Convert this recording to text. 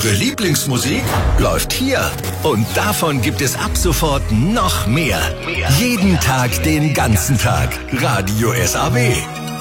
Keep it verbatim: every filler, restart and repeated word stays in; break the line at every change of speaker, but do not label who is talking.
Eure Lieblingsmusik läuft hier. Und davon gibt es ab sofort noch mehr. Jeden Tag, den ganzen Tag. Radio S A W.